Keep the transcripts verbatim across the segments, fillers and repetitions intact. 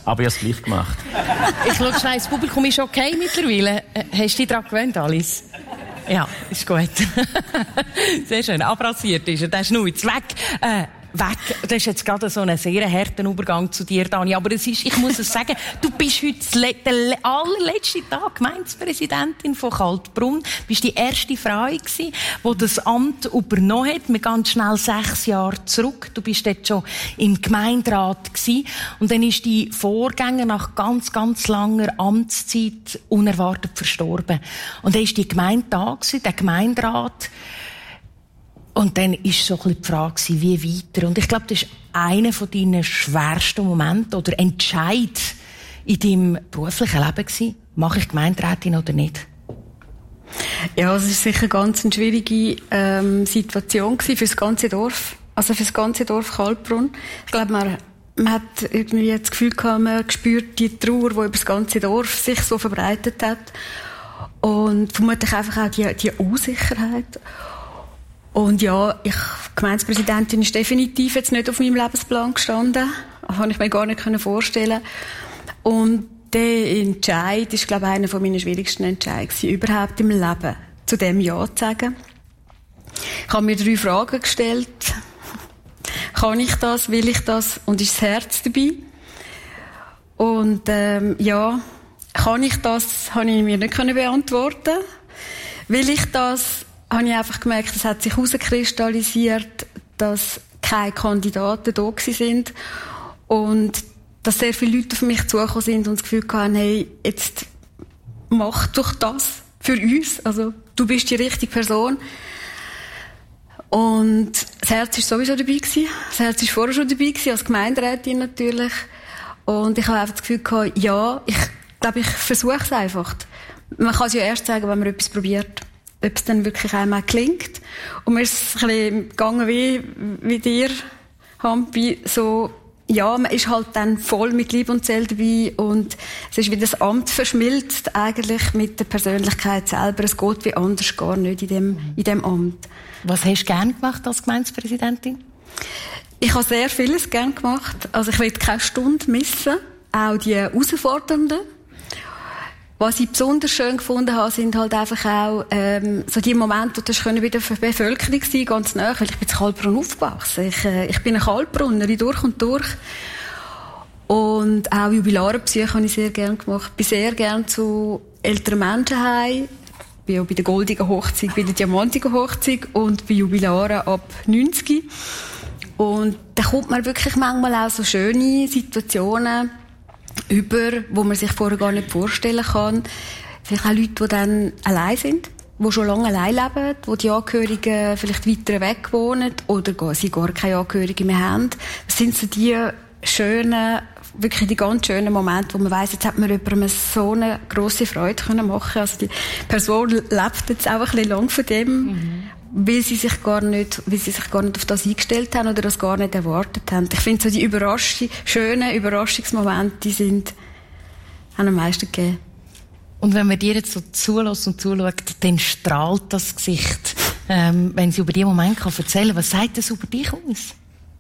Aber ich habe es gleich gemacht. Ich schaue schnell, das Publikum ist okay mittlerweile. Hast du dich daran gewöhnt, Alice? Ja, ist gut. Sehr schön. Abrasiert ist er, der Schnurz. Weg. Äh, weg. Das ist jetzt gerade so ein sehr harter Übergang zu dir, Dani. Aber es ist, ich muss es sagen, du bist heute der allerletzte Tag Gemeindepräsidentin von Kaltbrunn. Du bist die erste Frau gewesen, die das Amt übernommen hat. Wir gehen schnell sechs Jahre zurück. Du bist dort schon im Gemeinderat gewesen. Und dann ist die Vorgänger nach ganz, ganz langer Amtszeit unerwartet verstorben. Und dann ist die Gemeinde da gewesen, der Gemeinderat. Und dann war so ein bisschen die Frage, wie weiter. Und ich glaube, das ist einer von deinen schwersten Momente oder Entscheid in deinem beruflichen Leben gewesen. Mache ich Gemeinderätin oder nicht? Ja, es war sicher ganz eine schwierige ähm, Situation für das ganze Dorf. Also für das ganze Dorf Kaltbrunn. Ich glaube, man, man hat irgendwie das Gefühl gehabt, man spürt die Trauer, die über das ganze Dorf sich so verbreitet hat. Und vermutlich einfach auch die, die Unsicherheit. Und ja, ich, Gemeindepräsidentin ist definitiv jetzt nicht auf meinem Lebensplan gestanden. Das konnte ich mir gar nicht vorstellen. Und der Entscheid ist, glaube ich, einer von meinen schwierigsten Entscheidungen überhaupt im Leben, zu dem Ja zu sagen. Ich habe mir drei Fragen gestellt. Kann ich das? Will ich das? Und ist das Herz dabei? Und ähm, ja, kann ich das? Habe ich mir nicht beantworten. Will ich das? Habe ich einfach gemerkt, es hat sich herauskristallisiert, dass keine Kandidaten da sind und dass sehr viele Leute auf mich zugekommen sind und das Gefühl hatten, hey, jetzt mach doch das für uns. Also, du bist die richtige Person. Und das Herz war sowieso dabei gewesen. Das Herz war vorher schon dabei gewesen, als Gemeinderätin natürlich. Und ich habe einfach das Gefühl gehabt, ja, ich glaube, ich versuche es einfach. Man kann es ja erst sagen, wenn man etwas probiert. Ob es dann wirklich einmal klingt. Und mir ist es ein bisschen gegangen wie, wie dir, Hampi, so, ja, man ist halt dann voll mit Liebe und Seele dabei und es ist wie das Amt verschmilzt eigentlich mit der Persönlichkeit selber. Es geht wie anders gar nicht in dem, in dem Amt. Was hast du gerne gemacht als Gemeindepräsidentin? Ich habe sehr vieles gerne gemacht. Also ich will keine Stunde missen. Auch die herausfordernden. Was ich besonders schön gefunden habe, sind halt einfach auch ähm, so die Momente, wo du können bei der Bevölkerung sein, ganz nah, weil ich bin in Kaltbrunn aufgewachsen. Ich, äh, ich bin eine Kaltbrunnerin durch und durch. Und auch Jubilarenbesuche habe ich sehr gerne gemacht. Ich bin sehr gerne zu älteren Menschen heim. Ich bin auch bei der goldigen Hochzeit, bei der diamantigen Hochzeit und bei Jubilaren ab neunzig. Und da kommt man wirklich manchmal auch so schöne Situationen über, wo man sich vorher gar nicht vorstellen kann. Vielleicht auch Leute, die dann allein sind, die schon lange allein leben, wo die Angehörigen vielleicht weiter weg wohnen oder sie gar keine Angehörigen mehr haben. Das sind so die schönen, wirklich die ganz schönen Momente, wo man weiss, jetzt hat man jemandem so eine grosse Freude können machen. Also die Person lebt jetzt auch ein bisschen lang von dem, mhm. weil sie sich gar nicht, weil sie sich gar nicht auf das eingestellt haben oder das gar nicht erwartet haben. Ich finde so die Überraschung, schönen Überraschungsmomente, die sind, haben am meisten gegeben. Und wenn man dir jetzt so zulässt und zuschaut, dann strahlt das Gesicht, ähm, wenn sie über diesen Moment kann erzählen kann. Was sagt das über dich aus?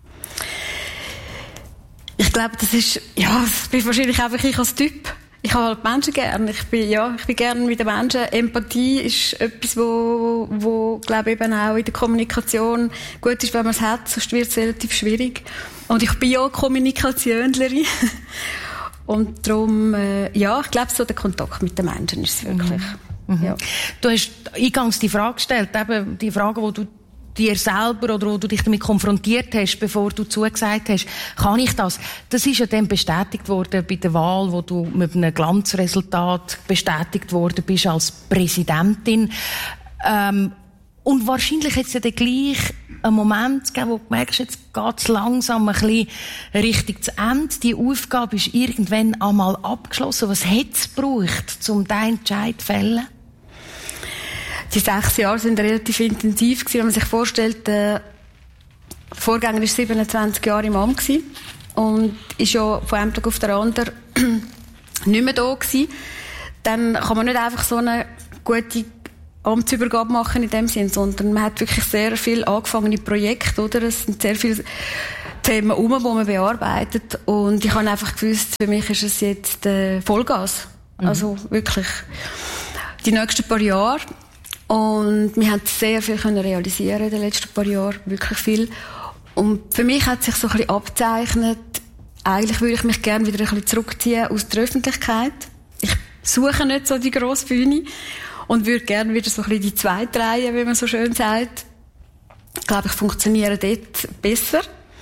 Ich glaube, das ist, ja, das bin wahrscheinlich einfach ich als Typ. Ich habe halt Menschen gern. Ich bin, ja, ich bin gerne mit den Menschen. Empathie ist etwas, wo, wo, glaube ich, eben auch in der Kommunikation gut ist, wenn man es hat. Sonst wird es relativ schwierig. Und ich bin ja Kommunikationlerin. Und darum, äh, ja, ich glaube, so der Kontakt mit den Menschen ist es wirklich. Mhm. Ja. Du hast eingangs die Frage gestellt, eben die Frage, die du dir selber oder wo du dich damit konfrontiert hast, bevor du zugesagt hast, kann ich das? Das ist ja dann bestätigt worden bei der Wahl, wo du mit einem Glanzresultat bestätigt worden bist als Präsidentin. Ähm, und wahrscheinlich hat es ja dann gleich einen Moment gegeben, wo du merkst, jetzt geht es langsam ein bisschen Richtung zu Ende. Die Aufgabe ist irgendwann einmal abgeschlossen. Was hat es gebraucht, um diesen Entscheid zu fällen? Die sechs Jahre sind relativ intensiv gewesen, wenn man sich vorstellt, der Vorgänger war siebenundzwanzig Jahre im Amt gewesen und ist ja von einem Tag auf den anderen nicht mehr da gewesen. Dann kann man nicht einfach so eine gute Amtsübergabe machen in dem Sinn, sondern man hat wirklich sehr viel angefangene Projekte, oder? Es sind sehr viele Themen um, die man bearbeitet. Und ich habe einfach gewusst, für mich ist es jetzt äh, Vollgas. Mhm. Also wirklich die nächsten paar Jahre. Und wir haben sehr viel können realisieren in den letzten paar Jahren. Wirklich viel. Und für mich hat sich so ein bisschen abgezeichnet, eigentlich würde ich mich gerne wieder ein bisschen zurückziehen aus der Öffentlichkeit. Ich suche nicht so die grosse Bühne und würde gerne wieder so ein bisschen die zweite Reihe, wie man so schön sagt. Ich glaube, ich funktioniere dort besser.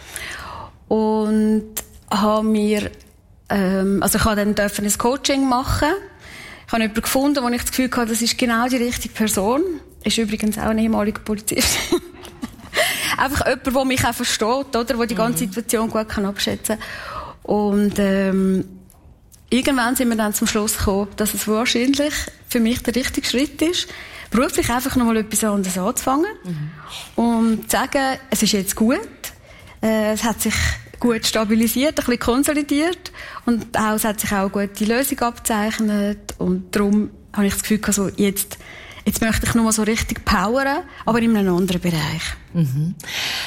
Und habe mir, ähm, also ich habe dann dürfen ein Coaching machen. Ich habe jemanden gefunden, wo ich das Gefühl hatte, das ist genau die richtige Person. Ist übrigens auch ein ehemaliger Polizist. Einfach jemand, der mich auch versteht, oder? Der die ganze Situation gut kann abschätzen kann. Und, ähm, irgendwann sind wir dann zum Schluss gekommen, dass es wahrscheinlich für mich der richtige Schritt ist, beruflich einfach noch mal etwas anderes anzufangen. Mhm. Und zu sagen, es ist jetzt gut. Äh, es hat sich gut stabilisiert, ein bisschen konsolidiert. Und auch, es hat sich auch eine gute Lösung abgezeichnet. Und darum habe ich das Gefühl, also jetzt, jetzt möchte ich noch mal so richtig powern, aber in einem anderen Bereich. Mhm.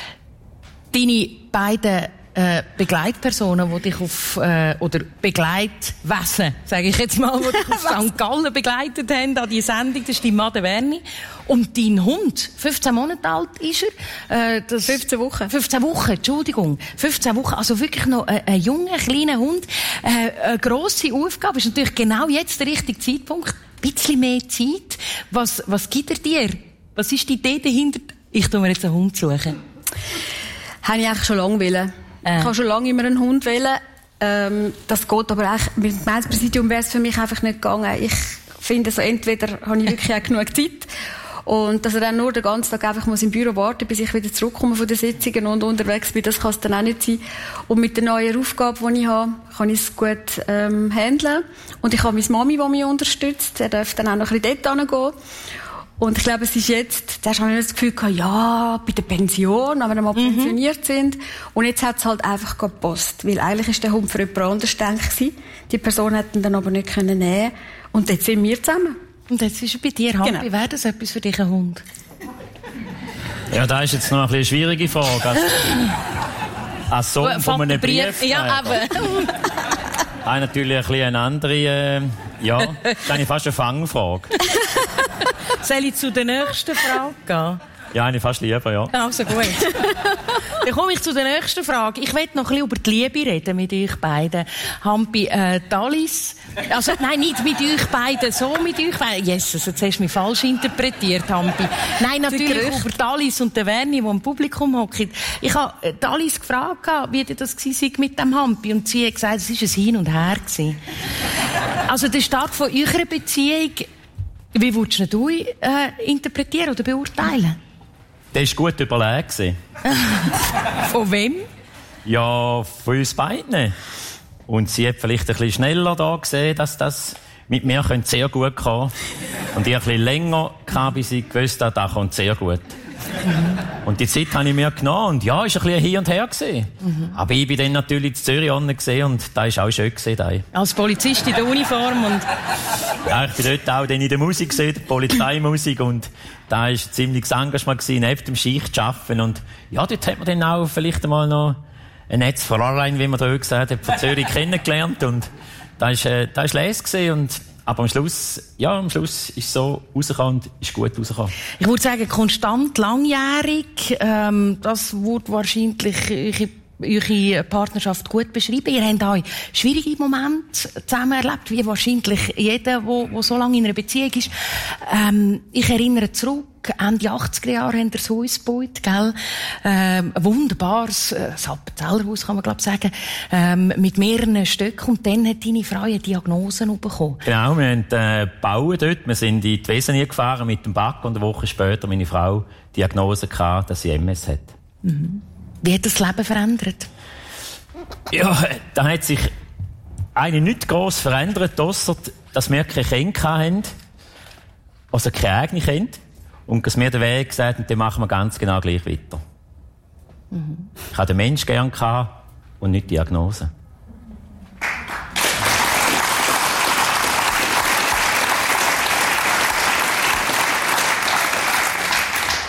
Deine beiden äh, Begleitpersonen, die dich auf, äh, oder Begleitwesen, sage ich jetzt mal, die dich auf Sankt Gallen begleitet haben an die Sendung, das ist die Madde Werni. Und dein Hund, fünfzehn Monate alt ist er. Äh, das fünfzehn Wochen. fünfzehn Wochen, Entschuldigung. fünfzehn Wochen, also wirklich noch ein, ein junger, kleiner Hund. Äh, eine grosse Aufgabe, ist natürlich genau jetzt der richtige Zeitpunkt. Ein bisschen mehr Zeit. Was, was gibt er dir? Was ist die Idee dahinter? Ich tu mir jetzt einen Hund suchen. Habe ich eigentlich schon lange wollen. Äh. Ich habe schon lange immer einen Hund wollen. Ähm, das geht aber eigentlich, mit dem Gemeindepräsidium wäre es für mich einfach nicht gegangen. Ich finde, so entweder habe ich wirklich auch genug Zeit, und dass er dann nur den ganzen Tag einfach muss im Büro warten, bis ich wieder zurückkomme von den Sitzungen und unterwegs bin, das kann es dann auch nicht sein. Und mit der neuen Aufgabe, die ich habe, kann ich es gut ähm, handeln. Und ich habe meine Mami, die mich unterstützt. Er darf dann auch noch ein bisschen dort hingehen. Und ich glaube, es ist jetzt, da habe ich das Gefühl gehabt, ja, bei der Pension, wenn wir mal mhm. pensioniert sind. Und jetzt hat es halt einfach gepasst. Weil eigentlich ist der Hund für jemand anderes gedacht gewesen. Die Person hat ihn dann aber nicht können nehmen. Und jetzt sind wir zusammen. Und jetzt ist er bei dir, Hampi. Genau. Wäre das etwas für dich, ein Hund? Ja, das ist jetzt noch ein bisschen eine schwierige Frage. Als, als Sohn von einem Brief. Ja, aber. Habe natürlich ein bisschen eine andere, äh, ja, das ist fast eine Fangfrage. Soll ich zu der nächsten Frage gehen? Ja, eine fast lieber, ja. Also gut. Dann komme ich zu der nächsten Frage. Ich möchte noch ein bisschen über die Liebe reden mit euch beiden. Hampi, äh, Alice. Also, nein, nicht mit euch beiden, so mit euch beiden. Jesus, jetzt hast du mich falsch interpretiert, Hampi. Nein, natürlich über die Alice und den Werni, die im Publikum hocken. Ich habe die Alice gefragt, wie das war mit dem Hampi. Und sie hat gesagt, es war ein Hin und Her. Also, der Start von eurer Beziehung, wie würdest du ihn äh, interpretieren oder beurteilen? Der war gut überlegt. Von wem? Ja, von uns beiden. Und sie hat vielleicht ein bisschen schneller da gesehen, dass das mit mir sehr gut kommen könnte. Und ich ein bisschen länger kam, bis ich gewusst habe, das kommt sehr gut. Mhm. Und die Zeit habe ich mir genommen. Und ja, es war ein bisschen hin und her. Mhm. Aber ich bin dann natürlich in Zürich gesehen und da war auch schön. Gewesen, als Polizist in der Uniform. Und ja, ich bin dort auch dann in der Musik gesehen, der Polizeimusik. Und da war ein ziemliches Engagement gewesen, neben dem Schicht zu arbeiten. Und ja, dort hat man dann auch vielleicht einmal noch ein Netz von Fräulein, wie man da gesagt hat, von Zürich kennengelernt. Und da war äh, das les gewesen. Und aber am Schluss, ja, am Schluss ist es so rausgekommen und ist gut rausgekommen. Ich würde sagen, konstant, langjährig, ähm, das würde wahrscheinlich eure Partnerschaft gut beschreiben. Ihr habt auch schwierige Momente zusammen erlebt, wie wahrscheinlich jeder, der so lange in einer Beziehung ist. Ähm, ich erinnere zurück, Ende achtziger Jahre haben wir das Haus gebaut, gell? Ähm, ein wunderbares äh, Appenzellerhaus, kann man glaub sagen, ähm, mit mehreren Stöcken. Und dann hat deine Frau eine Diagnose bekommen. Genau, wir haben äh, gebaut dort. Wir sind in die Wesenie gefahren mit dem Bagger und eine Woche später meine Frau die Diagnose gehabt, dass sie M S hat. Mhm. Wie hat das Leben verändert? Ja, da hat sich eigentlich nicht gross verändert, ausser dass wir keine Kinder hatten, also keine eigenen Kinder. Und dass wir den Weg gesagt haben, den machen wir ganz genau gleich weiter. Mhm. Ich hatte den Menschen gern gehabt und nicht die Diagnose.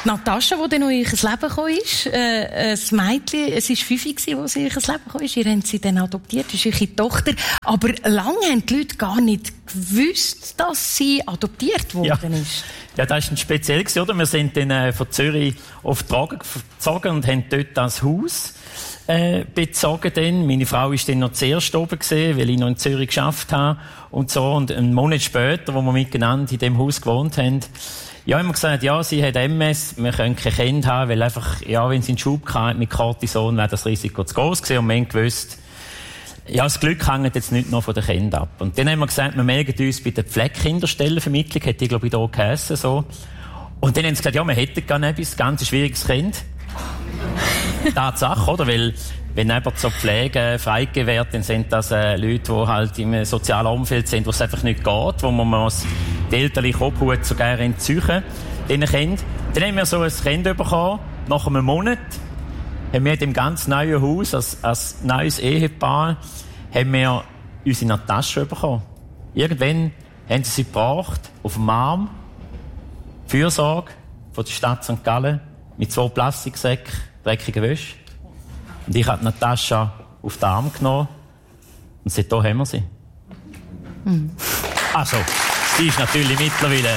Natascha, die dann noch in ihr Leben gekommen ist, äh, ein Mädchen, es war fünf, als sie in ihr Leben gekommen ist, ihr habt sie dann adoptiert, das ist ihre Tochter, aber lange haben die Leute gar nicht gewusst, dass sie adoptiert worden ja. ist. Ja, das war speziell, oder? Wir sind dann äh, von Zürich auf die Tragen gezogen und haben dort das Haus äh, bezogen. Dann. Meine Frau war dann noch zuerst oben gewesen, weil ich noch in Zürich geschafft habe und so. Und einen Monat später, wo wir miteinander in dem Haus gewohnt haben, ja, haben wir gesagt, ja, sie hat M S, wir können kein Kind haben, weil einfach, ja, wenn sie einen Schub hatte mit Cortison, wäre das Risiko zu groß gewesen. Und wir haben gewusst, ja, das Glück hängt jetzt nicht nur von den Kindern ab. Und dann haben wir gesagt, wir melden uns bei der Pflegekinderstellenvermittlung, hätte ich, glaube ich, hier geheissen, so. Und dann haben sie gesagt, ja, wir hätten gar nicht etwas, ganz schwieriges Kind. Tatsache, oder? Weil, wenn jemand zur Pflege freigegeben wird, dann sind das äh, Leute, die halt im sozialen Umfeld sind, wo es einfach nicht geht, wo man muss die elterliche Obhut sogar entzüchen, diesen Kind. Dann haben wir so ein Kind bekommen, nach einem Monat, haben wir in dem ganz neuen Haus, als, als neues Ehepaar, haben wir unsere Natascha bekommen. Irgendwann haben sie sie gebracht, auf dem Arm, Fürsorge von der Stadt Sankt Gallen, mit zwei Plastiksäcken, dreckiger Wäsche. Und ich habe Natascha auf den Arm genommen und seitdem haben wir sie. Mhm. Also, sie ist natürlich mittlerweile,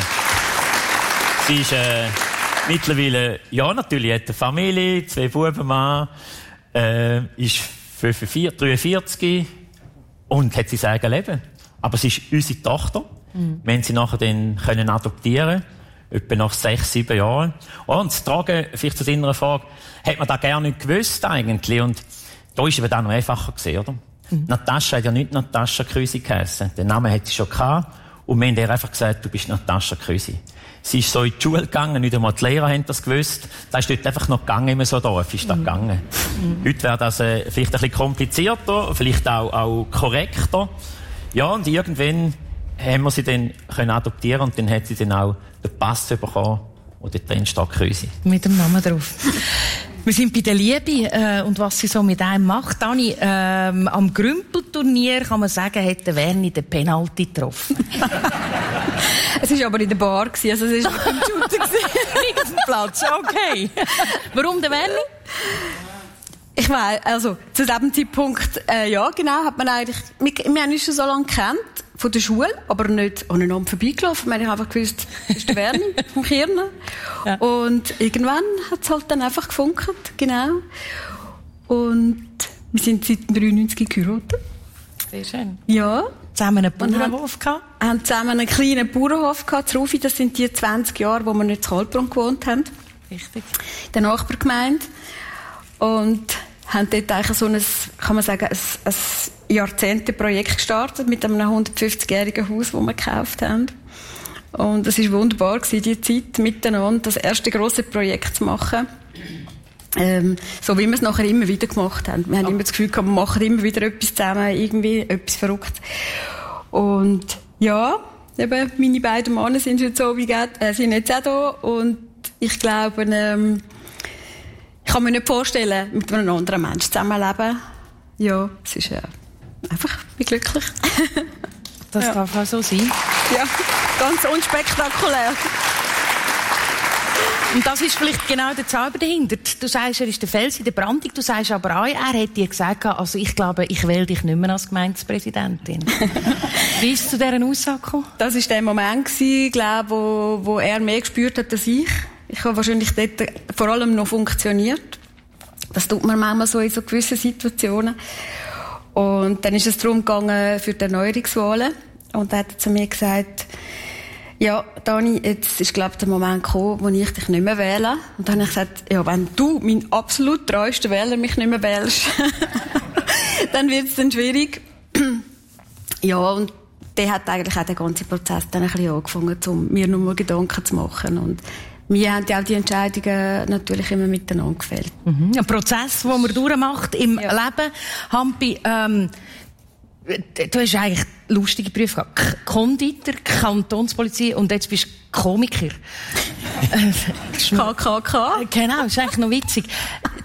sie ist, äh, mittlerweile, ja, natürlich hat eine Familie, zwei Buben, Mann, äh, ist fünfundvierzig, dreiundvierzig und hat sein eigenes Leben. Aber sie ist unsere Tochter. Mhm. Wir haben sie nachher dann können adoptieren, etwa nach sechs, sieben Jahren. Oh, und zu tragen, vielleicht zu deiner Frage, hat man das gerne nicht gewusst eigentlich. Und da ist es dann noch einfacher gewesen, oder? Mhm. Natascha hat ja nicht Natascha Krüsi geheissen. Den Namen hat sie schon gehabt. Und wir haben ihr einfach gesagt, du bist Natascha Krüsi. Sie ist so in die Schule gegangen, nicht einmal die Lehrer haben das gewusst. Das ist dort einfach noch gegangen, immer so Dorf ist das mhm. gegangen. Mhm. Heute wäre das äh, vielleicht ein bisschen komplizierter, vielleicht auch, auch korrekter. Ja, und irgendwann haben wir sie dann können adoptieren und dann hat sie dann auch den Pass bekommen, wo dort drin steht Krüsi. Mit dem Namen drauf. Wir sind bei der Liebe äh, und was sie so mit einem macht. Dani, ähm, am Grümpelturnier kann man sagen, hat der Werni den Penalty getroffen. Es war aber in der Bar, also es war nicht im Shooter. Nicht auf dem Platz, okay. Warum der Werni? Ich weiss, also zu diesem Zeitpunkt, äh, ja genau, hat man eigentlich, wir, wir haben uns schon so lange gekannt, von der Schule, aber nicht aneinander vorbeigelaufen. Wir haben einfach gewusst, das ist der Werni vom Kirnen. Ja. Und irgendwann hat es halt dann einfach gefunkt, genau. Und wir sind seit neunzehnhundertdreiundneunzig geheiratet. Sehr schön. Ja. Zusammen einen Bauernhof gehabt? Wir haben zusammen einen kleinen Bauernhof gehabt, Rufi. Das sind die zwanzig Jahre, wo wir nicht in Kaltbrunn gewohnt haben. Richtig. In der Nachbargemeinde. Und haben dort eigentlich so ein, kann man sagen, ein, ein Jahrzehnte-Projekt gestartet mit einem hundertfünfzigjährigen Haus, das wir gekauft haben. Und es war wunderbar gewesen, die Zeit miteinander, das erste grosse Projekt zu machen. Ähm, so wie wir es nachher immer wieder gemacht haben. Wir haben immer das Gefühl gehabt, wir machen immer wieder etwas zusammen, irgendwie etwas verrückt. Und ja, eben, meine beiden Männer sind jetzt so wie geht, äh, sind jetzt auch da. Und ich glaube, ähm, ich kann mir nicht vorstellen, mit einem anderen Menschen zusammenleben. Ja, es ist äh, einfach wie glücklich. Das ja. darf auch so sein. Ja, ganz unspektakulär. Und das ist vielleicht genau der Zauber dahinter. Du sagst, er ist der Fels in der Brandung. Du sagst aber auch, er hat dir gesagt, also ich glaube, ich wähle dich nicht mehr als Gemeindepräsidentin. Wie ist es zu dieser Aussage gekommen? Das war der Moment, glaube, wo, wo er mehr gespürt hat als ich. Ich habe wahrscheinlich dort vor allem noch funktioniert. Das tut man manchmal so in so gewissen Situationen. Und dann ist es darum gegangen für die Erneuerungswahlen. Und er hat zu mir gesagt, ja, Dani, jetzt ist, glaube ich, der Moment gekommen, wo ich dich nicht mehr wähle. Und dann habe ich gesagt, ja, wenn du, mein absolut treuester Wähler, mich nicht mehr wählst, dann wird es dann schwierig. Ja, und der hat eigentlich auch den ganzen Prozess dann ein bisschen angefangen, um mir nur mal Gedanken zu machen. Und wir haben ja auch die Entscheidungen natürlich immer miteinander gefällt. Mhm. Ein Prozess, den man durchmacht im ja. Leben. Hampi, ähm, du hast eigentlich lustige Berufe gehabt. Konditor, Kantonspolizei und jetzt bist du Komiker. K K K. Genau, das ist eigentlich noch witzig.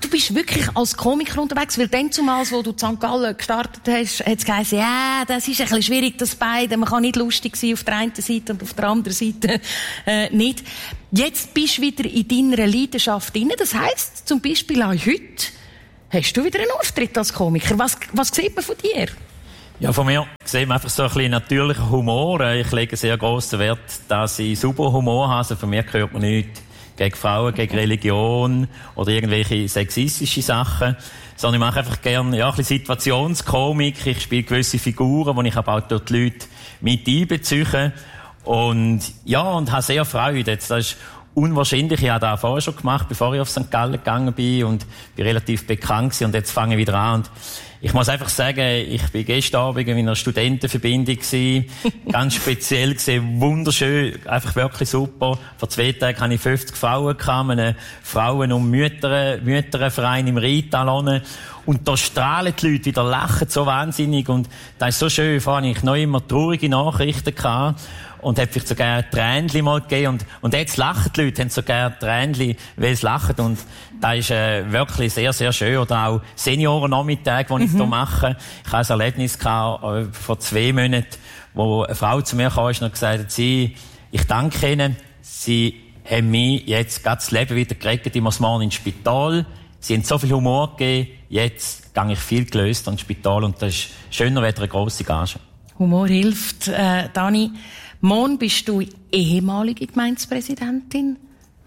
du bist wirklich als Komiker unterwegs, weil dann zumals, wo du in Sankt Gallen gestartet hast, hat es geheißen, ja, das ist ein bisschen schwierig, das beide, man kann nicht lustig sein auf der einen Seite und auf der anderen Seite äh, nicht. Jetzt bist du wieder in deiner Leidenschaft drin, das heisst, zum Beispiel auch heute, hast du wieder einen Auftritt als Komiker. Was, was sieht man von dir? Ja, von mir sieht man einfach so ein bisschen natürlicher Humor. Ich lege sehr grossen Wert, dass ich super Humor habe. Also von mir hört man nichts gegen Frauen, gegen Religion oder irgendwelche sexistische Sachen. Sondern ich mache einfach gerne, ja, ein bisschen Situationskomik. Ich spiele gewisse Figuren, die ich aber auch dort die Leute mit einbeziehe. Und, ja, und habe sehr Freude. Jetzt, das ist unwahrscheinlich. Ich habe das vorher schon gemacht, bevor ich auf Sankt Gallen gegangen bin und bin relativ bekannt gewesen. Und jetzt fange ich wieder an. Und ich muss einfach sagen, ich bin gestern Abend in einer Studentenverbindung gewesen. Ganz speziell gewesen, wunderschön, einfach wirklich super. Vor zwei Tagen hatte ich fünfzig Frauen gehabt, einen Frauen- und Mütter, Mütterverein im Rheintal. Und da strahlen die Leute wieder, lachen so wahnsinnig. Und das ist so schön. Vorher hatte ich noch immer traurige Nachrichten gehabt. Und hat vielleicht sogar ein Tränchen mal gegeben. Und, und jetzt lachen die Leute, haben sogar ein Tränchen, weil sie lachen. Und das ist äh, wirklich sehr, sehr schön. Oder auch Seniorennachmittage, die ich mhm. hier mache. Ich hatte ein Erlebnis gehabt, äh, vor zwei Monaten, wo eine Frau zu mir kam und hat gesagt, sie, ich danke Ihnen, Sie haben mich jetzt gerade das Leben wieder gerettet. Ich muss morgen ins Spital. Sie haben so viel Humor gegeben. Jetzt gehe ich viel gelöst ins Spital. Und das ist schöner als eine grosse Gage. Humor hilft, äh, Dani. Morgen bist du ehemalige Gemeindepräsidentin.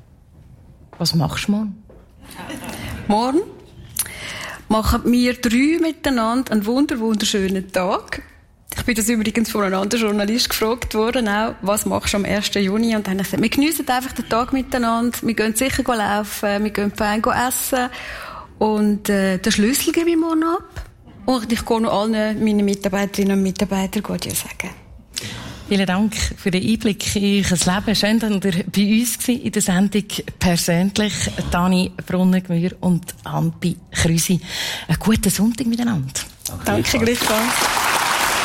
Was machst du morgen? Morgen machen wir drei miteinander einen wunder wunderschönen Tag. Ich bin das übrigens von einem anderen Journalist gefragt worden, auch, was machst du am ersten Juni? Und dann habe ich gesagt, wir geniessen einfach den Tag miteinander. Wir gehen sicher laufen, wir gehen fein essen. Und äh, den Schlüssel gebe ich morgen ab. Und ich gehe noch allen meinen Mitarbeiterinnen und Mitarbeitern Gott sagen. Vielen Dank für den Einblick in euer Leben. Schön, dass ihr bei uns war in der Sendung persönlich. Dani Brunnengemühr und Anpi Krüsi. Einen guten Sonntag miteinander. Danke, gleichfalls.